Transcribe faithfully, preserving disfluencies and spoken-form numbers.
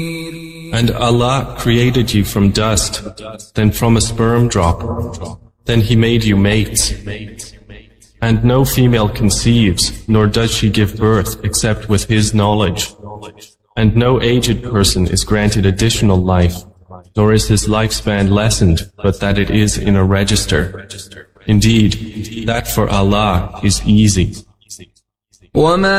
And Allah created you from dust, then from a sperm drop. Then He made you mates. And no female conceives, nor does she give birth except with His knowledge. And no aged person is granted additional life, nor is his lifespan lessened, but that it is in a register. Indeed, that for Allah is easy.